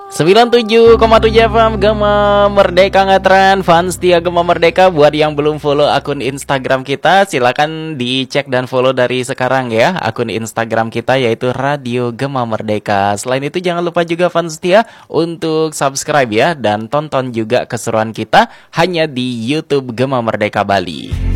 97,7 FM Gema Merdeka Ngetren, fans setia Gema Merdeka. Buat yang belum follow akun Instagram kita, silakan dicek dan follow dari sekarang ya. Akun Instagram kita yaitu Radio Gema Merdeka. Selain itu jangan lupa juga fans setia untuk subscribe ya, dan tonton juga keseruan kita hanya di YouTube Gema Merdeka Bali.